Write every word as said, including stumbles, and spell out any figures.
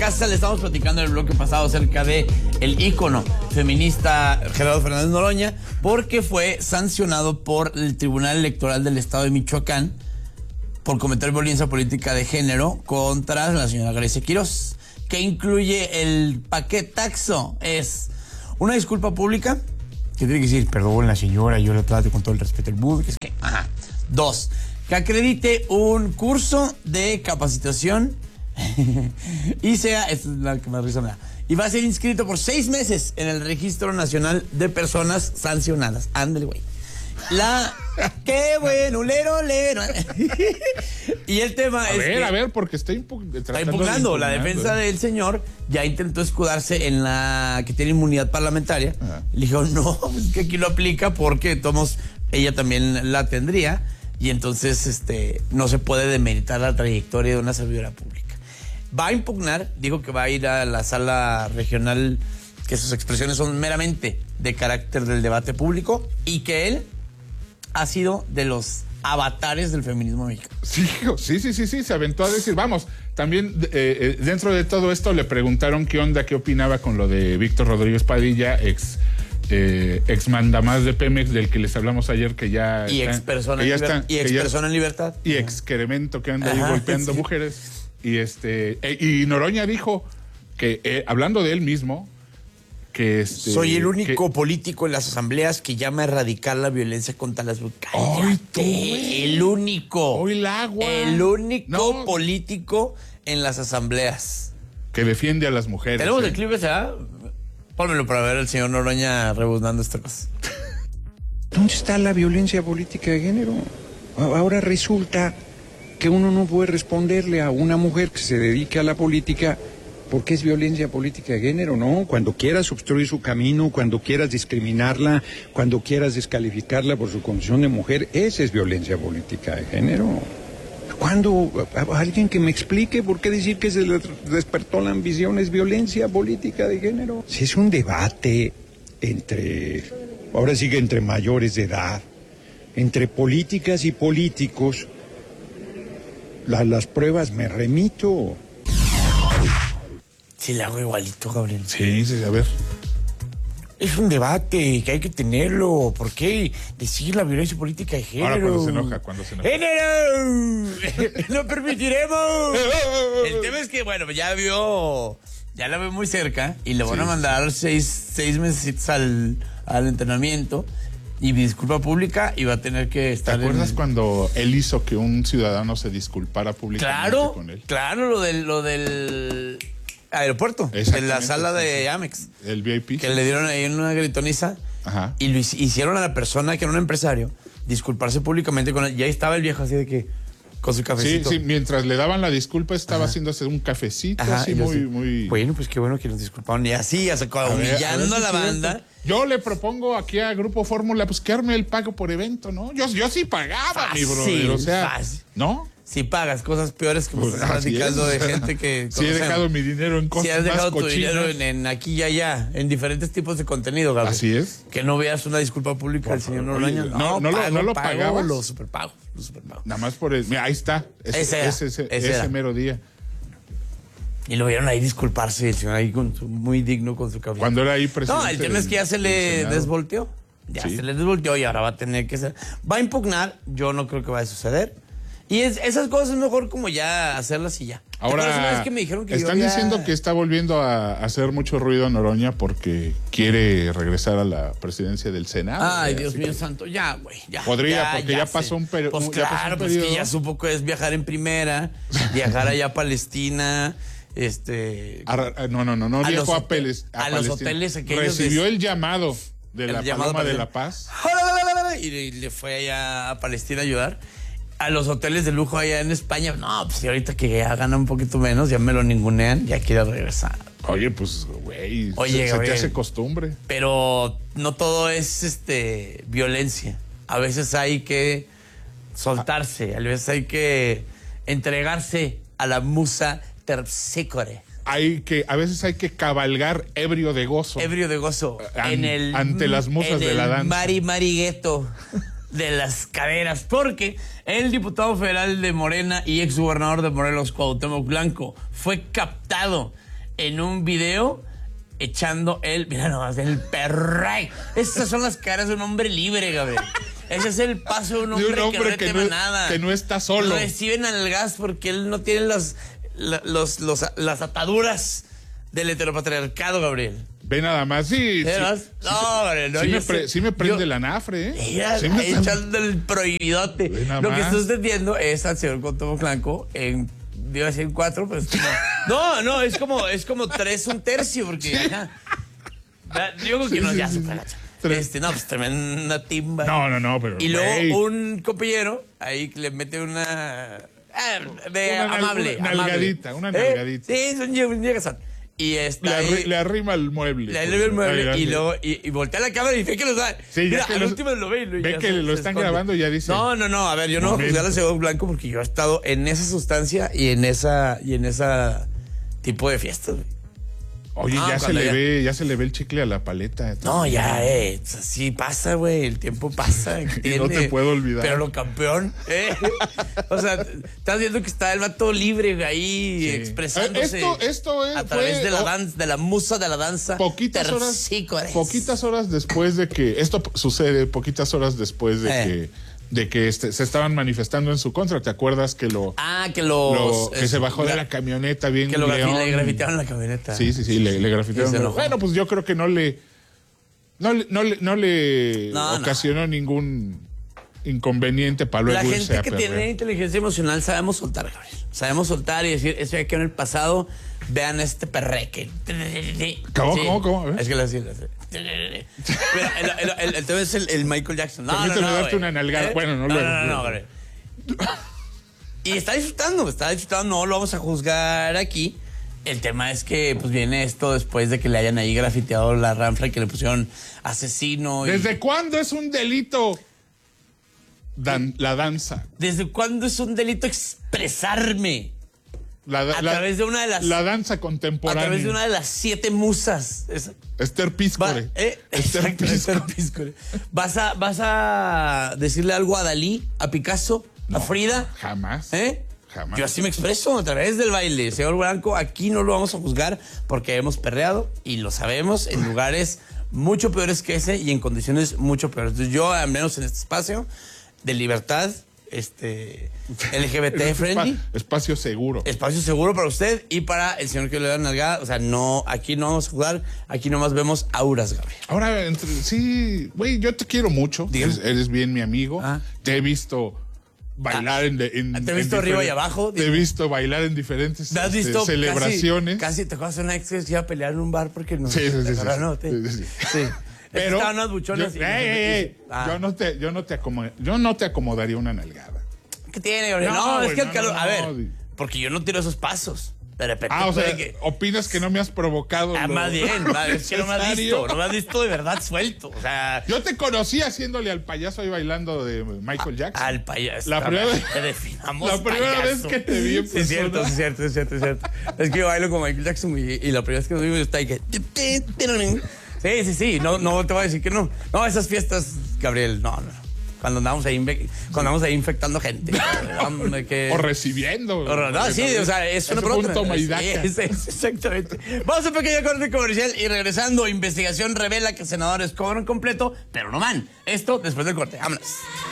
casa. Le estamos platicando en el bloque pasado acerca de el ícono feminista Gerardo Fernández Noroña, porque fue sancionado por el Tribunal Electoral del Estado de Michoacán por cometer violencia política de género contra la señora Grecia Quirós, que incluye el paquetaxo. Es una disculpa pública, que tiene que decir, perdón la señora, yo la trato con todo el respeto del mundo, que es que, ajá. Dos, que acredite un curso de capacitación y sea, esta es la que más risa me da, y va a ser inscrito por seis meses en el Registro Nacional de Personas Sancionadas. Ándale, güey. La... ¡Qué bueno! ¡Lero, lero! Y el tema a es ver, que... A ver, porque está, impu está impugnando. La defensa del señor ya intentó escudarse en la que tiene inmunidad parlamentaria. Ajá. Le dijo, no, es que aquí lo aplica porque tomos, ella también la tendría. Y entonces este, no se puede demeritar la trayectoria de una servidora pública. Va a impugnar, dijo que va a ir a la sala regional, que sus expresiones son meramente de carácter del debate público y que él ha sido de los avatares del feminismo mexicano. Sí, sí, sí, sí, sí, se aventó a decir, vamos, también eh, dentro de todo esto le preguntaron qué onda, qué opinaba con lo de Víctor Rodríguez Padilla, ex... Eh, ex mandamás de Pemex, del que les hablamos ayer, que ya y ex persona, en, liber y ex persona en libertad y excremento que anda ahí golpeando sí. mujeres y este eh, y Noroña dijo que eh, hablando de él mismo que este, soy el único que, político en las asambleas que llama a erradicar la violencia contra las mujeres. ¡Ay, tú! El único. ¡Hoy el agua! El único no. político en las asambleas que defiende a las mujeres. Tenemos ¿eh? el clip ese, ¿eh? Pónmelo para ver al señor Noroña rebuznando esta cosa. ¿Dónde está la violencia política de género? Ahora resulta que uno no puede responderle a una mujer que se dedique a la política porque es violencia política de género, ¿no? Cuando quieras obstruir su camino, cuando quieras discriminarla, cuando quieras descalificarla por su condición de mujer, esa es violencia política de género. ¿Cuándo? Alguien que me explique por qué decir que se le despertó la ambición es violencia política de género. Si es un debate entre, ahora sí que entre mayores de edad, entre políticas y políticos, la, las pruebas me remito. Sí, le hago igualito, Gabriel. Sí, sí, a ver. Es un debate que hay que tenerlo. ¿Por qué decir la violencia política de género? Ahora cuando se enoja, cuando se enoja. ¡Género! ¡No permitiremos! El tema es que, bueno, ya vio, ya la ve muy cerca y le van sí, a mandar sí. seis, seis meses al, al entrenamiento y disculpa pública y va a tener que estar. ¿Te acuerdas en... cuando él hizo que un ciudadano se disculpara públicamente claro, con él? Claro, lo del, lo del aeropuerto, en la sala de Amex. El V I P. Que le dieron ahí una gritoniza. Ajá. Y lo hicieron a la persona que era un empresario disculparse públicamente con él. Y ahí estaba el viejo así de que con su cafecito. Sí, sí, mientras le daban la disculpa estaba Ajá. haciéndose un cafecito. Ajá, así muy, así, muy... Bueno, pues qué bueno que nos disculparon. Y así, a humillando a, a, a la banda. Yo le propongo aquí a Grupo Fórmula, pues que arme el pago por evento, ¿no? Yo, yo sí pagaba, fácil, mi brother. O sea, fácil. ¿no? Si platicas cosas peores que me pues estás platicando de gente que... Si he dejado mi dinero en cosas Si has dejado más tu dinero en, en aquí y allá, en diferentes tipos de contenido, Gabriel. Así es. Que no veas una disculpa pública del señor Noroña. No, no, no, pago, lo, no lo pago, pagabas. Lo superpago, lo superpago. Nada más por eso. Mira, ahí está. Ese, ese, era, ese, ese, ese, ese mero día. Y lo vieron ahí disculparse, el señor ahí con su, muy digno con su café. Cuando era ahí presidente. No, el tema es que ya se le desvolteó. Ya sí. se le desvolteó y ahora va a tener que ser. Va a impugnar, yo no creo que vaya a suceder. Y es, esas cosas es mejor como ya hacerlas y ya. Ahora, una vez que me dijeron que están yo había... diciendo que está volviendo a hacer mucho ruido Noroña porque quiere regresar a la presidencia del Senado. Ay, Dios mío santo, ya, güey, ya. Podría, ya, porque ya, ya pasó un, peri pues un, claro, ya pasó un pues periodo. que ya supo que es viajar en primera, viajar allá a Palestina, este... A, no, no, no, no viajó a, Peles, a, a los Palestina. hoteles aquellos. Recibió de... el llamado de el la llamado Paloma de la Paz. Y le fue allá a Palestina a ayudar. A los hoteles de lujo allá en España. No, pues ahorita que ya gana un poquito menos, ya me lo ningunean, ya quiere regresar. Oye, pues, güey, Oye, se, se te hace costumbre. Pero no todo es este violencia. A veces hay que soltarse, a veces hay que entregarse a la musa terpsícore. Hay que, a veces hay que cabalgar ebrio de gozo. Ebrio de gozo. An, en el, ante las musas de la danza. En el mari marigueto de las caderas, porque el diputado federal de Morena y exgobernador de Morelos, Cuauhtémoc Blanco, fue captado en un video echando el, mira nomás, el perray. Esas son las caras de un hombre libre, Gabriel. Ese es el paso de un hombre, de un hombre que no que le no, tema nada. Que no está solo. Reciben al gas porque él no tiene las, los, los, las ataduras del heteropatriarcado, Gabriel. Ve nada más, sí. sí no, Gabriel, no. Sí, me, pre, sé, sí me prende yo, la nafre, ¿eh? Mira, sí me echando el prohibidote. Lo más. que está entendiendo es al señor Cuauhtémoc Blanco en, iba a decir cuatro, pero es como... No, no, es como, es como tres, un tercio, porque... Ajá, yo creo que sí, no, sí, ya sí, se fue la Este, no, pues tremenda timba. No, no, no, pero. Y luego wey. un compañero ahí le mete una. Eh, de una amable. Una amable. nalgadita, una nalgadita. Eh, sí, son llegas. Y está le, ahí, arri le arrima el mueble. Le arrima el mueble ay, y luego y, y voltea la cámara y ve que lo da. Sí, mira, que al los, último lo ve. Ve que se, lo se están esconde. grabando y ya dice. No, no, no. A ver, yo no voy a juzgar al señor Blanco porque yo he estado en esa sustancia y en esa y en esa tipo de fiestas. Oye, no, ya se le ya... ve, ya se le ve el chicle a la paleta. No, ya, eh, así pasa, güey, el tiempo pasa. Y no te puedo olvidar. Pero lo campeón, eh. O sea, estás viendo que está el vato libre, güey, ahí sí. expresándose. Esto, esto es, a través fue, de la danza, de la musa de la danza. Poquitas horas, poquitas horas después de que, esto sucede, poquitas horas después de eh. que... de que este, se estaban manifestando en su contra. ¿Te acuerdas que lo... Ah, que los, lo que es, se bajó de la camioneta bien que lo león. le grafitearon la camioneta. Sí, sí, sí, le, le grafitearon. Bueno, pues yo creo que no le... No le, no le, no le no, ocasionó no. ningún inconveniente para luego La irse gente que tiene inteligencia emocional sabemos soltar, Gabriel. Sabemos soltar y decir, eso ya quedó en el pasado, vean este perreque. ¿Cómo, sí. cómo, cómo? Es que lo hacía. Mira, el, el, el, el tema es el, el Michael Jackson. No, Permíteme no, no, darte una nalgada. ¿Eh? Bueno, no, no, luego. No, no, no, no, Y está disfrutando, está disfrutando. No lo vamos a juzgar aquí. El tema es que pues viene esto después de que le hayan ahí grafiteado la ranfla y que le pusieron asesino. Y... ¿Desde cuándo es un delito dan, la danza? ¿Desde cuándo es un delito expresarme? La, a la, través de una de las... La danza contemporánea. A través de una de las siete musas. Es, Esther Píscore. Va, eh, Esther exacto, Píscore. Esther Píscore. ¿Vas a, ¿Vas a decirle algo a Dalí, a Picasso, no, a Frida? Jamás. ¿Eh? Jamás. Yo así me expreso a través del baile. Señor Blanco, aquí no lo vamos a juzgar porque hemos perreado y lo sabemos en lugares mucho peores que ese y en condiciones mucho peores. Entonces yo, al menos en este espacio de libertad, este L G B T friendly, espacio seguro, espacio seguro para usted y para el señor que le da nalgada. O sea, no, aquí no vamos a jugar, aquí nomás vemos auras, Gabriel. Ahora, entre, sí, güey, yo te quiero mucho, eres, eres bien mi amigo, ah. te he visto bailar ah, en, en te he visto en arriba y abajo, te he visto bailar en diferentes ¿te has visto este, celebraciones, casi, casi te acuerdas de una ex que se iba a pelear en un bar porque no, sí, sí, sí, sí, no, te, sí, sí, sí. sí. Pero estaban unas buchonas yo, y, ey, ey, ey, ah. yo no te yo no te acomod, yo no te acomodaría una nalgada. ¿Qué tiene, Gabriel? No, no, es que el no, calor, no, a ver, no. porque yo no tiro esos pasos. De repente. Ah, o sea, que... opinas que no me has provocado. Ah, lo... más bien, más, es que no me has visto, no me has visto de verdad suelto. O sea, yo te conocí haciéndole al payaso ahí bailando de Michael Jackson. Al payaso. La primera vez que definamos La primera payaso. vez que te vi en sí, es cierto, sí, es cierto, es cierto, es cierto. Es que yo bailo con Michael Jackson y, y la primera vez que nos vimos está ahí que. Sí, sí, sí, no, no te voy a decir que no. No, esas fiestas, Gabriel, no, no. Cuando andamos ahí, cuando andamos ahí infectando gente. Hombre, que... O recibiendo. O, no, sí, o sea, es una broma. Sí, es, es, exactamente. Vamos a un pequeño corte comercial y regresando, investigación revela que senadores cobran completo, pero no man. Esto después del corte. Vámonos.